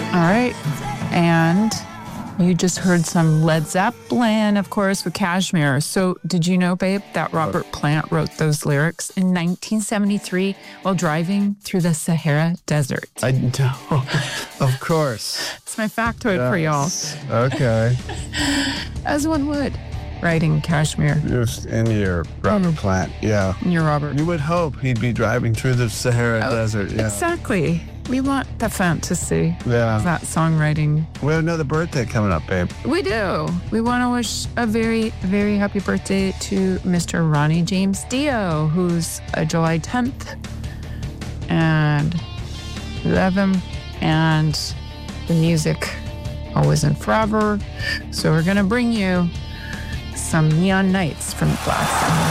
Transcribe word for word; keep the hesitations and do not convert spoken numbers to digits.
All right. And you just heard some Led Zeppelin, of course, with Kashmir. So did you know, babe, that Robert Plant wrote those lyrics in nineteen seventy-three while driving through the Sahara Desert? I know. Of course. It's my factoid Yes. for y'all. Okay. As one would, writing Kashmir. Just in your Robert Plant. Yeah. You're Robert. You would hope he'd be driving through the Sahara Oh, Desert. Yeah. Exactly. We want the fantasy Yeah. of that songwriting. We have another birthday coming up, babe. We do. We want to wish a very, very happy birthday to Mister Ronnie James Dio, who's a July tenth. And we love him. And the music always and forever. So we're going to bring you some Neon Nights from Glass.